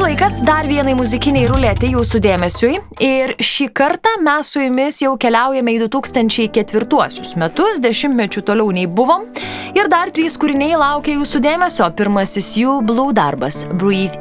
laikas dar vienai muzikiniai ruletei jūsų dėmesiui. Ir šį kartą mes su jumis jau keliaujame į 2004 metus, 10 mečių toliau nei buvom. Ir dar 3 kūriniai laukia jūsų dėmesio. Pirmasis jų Blue darbas, Breathe